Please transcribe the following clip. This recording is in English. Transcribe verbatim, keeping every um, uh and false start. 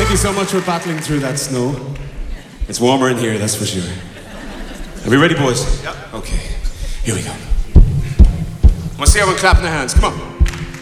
Thank you so much for battling through that snow. It's warmer in here, that's for sure. Are we ready, boys? Yep. Okay, here we go. Let's see everyone clapping their hands. Come on.